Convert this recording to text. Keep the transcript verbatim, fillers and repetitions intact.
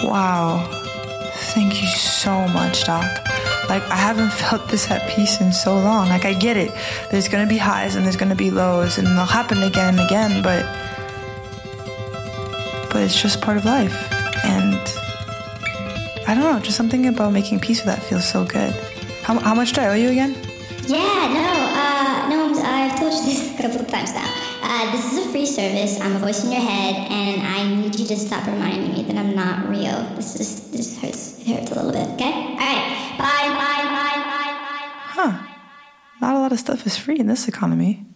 Wow. Thank you so much, Doc. Like, I haven't felt this at peace in so long. Like, I get it. There's gonna be highs and there's gonna be lows, and they'll happen again and again, but but it's just part of life. And I don't know, just something about making peace with that feels so good. How, how much do I owe you again? Yeah, no, uh, no, I'm, I've told you this a couple of times now. Uh, this is a free service. I'm a voice in your head, and I need you to stop reminding me that I'm not real. This just, this hurts. It hurts a little bit, okay? All right, bye, bye, bye, bye, bye. Huh. Not a lot of stuff is free in this economy.